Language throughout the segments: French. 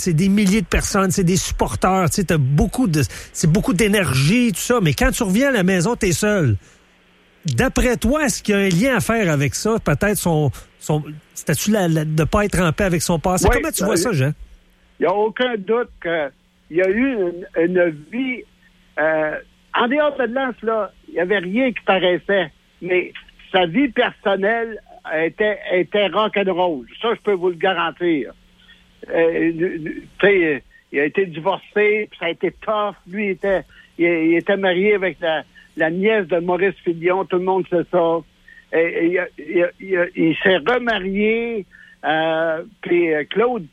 c'est des milliers de personnes, c'est des supporters, tu sais, c'est beaucoup d'énergie, tout ça. Mais quand tu reviens à la maison, t'es seul. D'après toi, est-ce qu'il y a un lien à faire avec ça? Peut-être son statut de ne pas être en paix avec son passé. Oui, comment tu vois ça, Jean? Il n'y a aucun doute qu'il y a eu une vie... en dehors de Lance, là, il n'y avait rien qui paraissait. Mais sa vie personnelle était rock'n'roll. Ça, je peux vous le garantir. Il a été divorcé, puis ça a été tough. Lui, il était marié avec la nièce de Maurice Filion. Tout le monde sait ça. Il s'est remarié. Puis Claude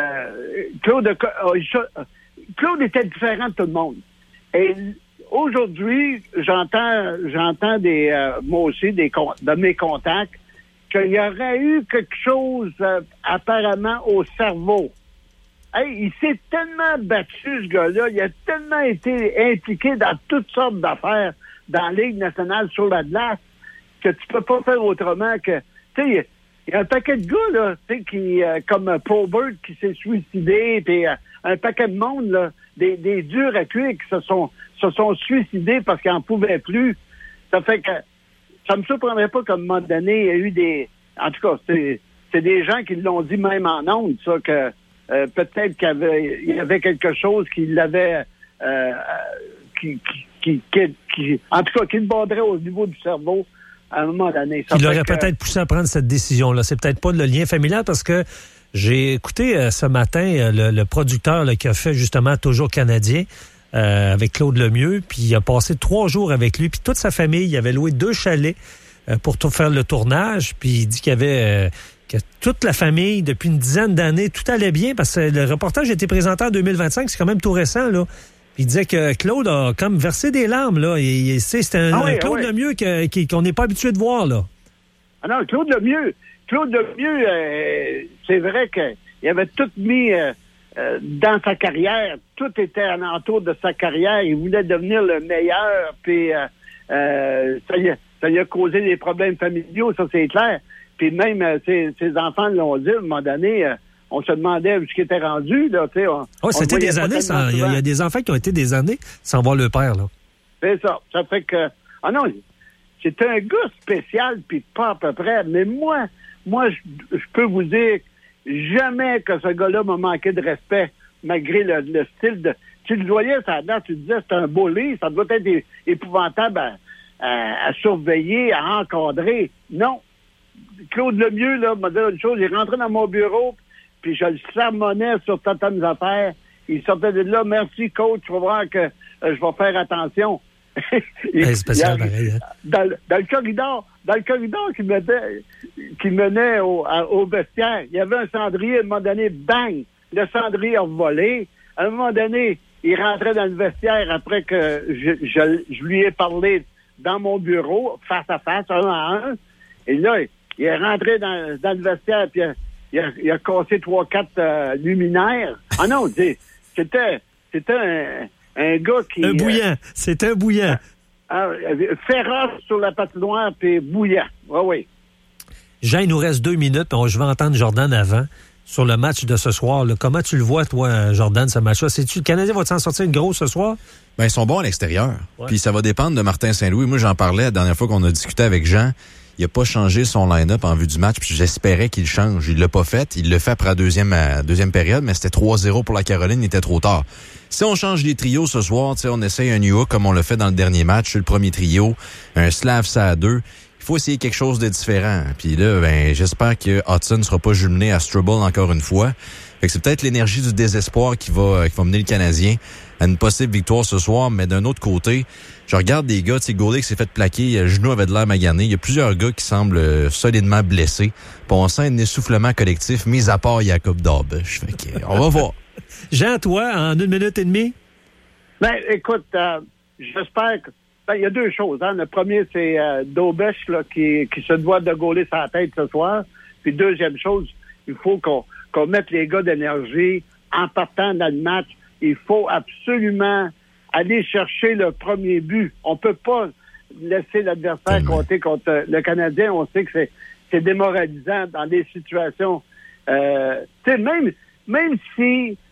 était différent de tout le monde. Et aujourd'hui, j'entends moi aussi de mes contacts qu'il y aurait eu quelque chose apparemment au cerveau. Hey, il s'est tellement battu, ce gars-là, il a tellement été impliqué dans toutes sortes d'affaires dans la Ligue nationale sur la glace que tu peux pas faire autrement que... Tu sais, il y a un paquet de gars, là, tu sais, qui, comme Probert qui s'est suicidé, puis un paquet de monde, là, des durs à cuire qui se sont suicidés parce qu'ils n'en pouvaient plus. Ça fait que ça me surprendrait pas qu'à un moment donné, il y a eu des... En tout cas, c'est des gens qui l'ont dit même en ondes, ça, que peut-être qu'il y avait quelque chose qui l'avait... en tout cas, qui le borderait au niveau du cerveau à un moment donné. Il aurait peut-être poussé à prendre cette décision-là. C'est peut-être pas le lien familial parce que j'ai écouté ce matin le producteur là, qui a fait justement Toujours Canadien avec Claude Lemieux, puis il a passé 3 jours avec lui, puis toute sa famille, il avait loué 2 chalets pour faire le tournage, puis il dit qu'il y avait que toute la famille, depuis une dizaine d'années, tout allait bien parce que le reportage a été présenté en 2025, c'est quand même tout récent, là. Puis il disait que Claude a comme versé des larmes, là. C'est un Claude Lemieux qu'on n'est pas habitué de voir, là. Ah non, Claude Lemieux, c'est vrai qu'il avait tout mis dans sa carrière. Tout était alentour de sa carrière. Il voulait devenir le meilleur, puis ça lui a causé des problèmes familiaux, ça c'est clair. Puis même ses enfants l'ont dit, à un moment donné... on se demandait où il était rendu, là, tu sais. C'était des années sans... Il y a des enfants qui ont été des années sans voir le père, là. C'est ça. Ça fait que... Ah non, c'est un gars spécial, puis pas à peu près. Mais moi, je peux vous dire, jamais que ce gars-là m'a manqué de respect, malgré le style de... Tu le voyais, ça date, tu disais, c'est un bully, ça doit être épouvantable à surveiller, à encadrer. Non. Claude Lemieux, là, m'a dit une chose, il est rentré dans mon bureau, puis je le sermonnais sur certaines affaires. Il sortait de là, merci coach, tu vas voir que je vais faire attention. C'est spécial, pareil. Hein? Dans le corridor qui menait au vestiaire, il y avait un cendrier, à un moment donné, bang, le cendrier a volé. À un moment donné, il rentrait dans le vestiaire après que je lui ai parlé dans mon bureau, face à face, 1 à 1. Et là, il est rentré dans le vestiaire, puis il a cassé 3-4 luminaires. Ah non, c'était un gars qui... Un bouillant. C'était un bouillant. Féroce sur la patinoire, puis bouillant. Oui. Jean, il nous reste 2 minutes, puis je vais entendre Jordan avant sur le match de ce soir. Là. Comment tu le vois, toi, Jordan, ce match-là? Sais-tu le Canadien va-t-il en sortir une grosse ce soir? Ben, ils sont bons à l'extérieur. Ouais. Puis ça va dépendre de Martin Saint-Louis. Moi, j'en parlais la dernière fois qu'on a discuté avec Jean. Il a pas changé son line-up en vue du match, puis j'espérais qu'il change. Il l'a pas fait. Il l'a fait après la deuxième période, mais c'était 3-0 pour la Caroline, il était trop tard. Si on change les trios ce soir, on essaye un New Hook comme on l'a fait dans le dernier match, sur le premier trio, un Slav ça à 2. Il faut essayer quelque chose de différent. Puis là, ben, j'espère que Hudson ne sera pas jumelé à Struble encore une fois. Fait que c'est peut-être l'énergie du désespoir qui va mener le Canadien à une possible victoire ce soir. Mais d'un autre côté, je regarde des gars, tu sais, Gaudet qui s'est fait plaquer, le genou avait de l'air magané. Il y a plusieurs gars qui semblent solidement blessés. Puis on sent un essoufflement collectif, mis à part Jacob Dabesch. Fait que, on va voir. Jean, toi, en 1 minute et demie? Ben, écoute, j'espère que... Ben, il y a 2 choses. Hein. Le premier, c'est Dabesch là, qui se doit de gauler sa tête ce soir. Puis deuxième chose, il faut qu'on mette les gars d'énergie en partant dans le match. Il faut absolument aller chercher le premier but. On peut pas laisser l'adversaire compter contre le Canadien. On sait que c'est démoralisant dans des situations. Tu sais, même si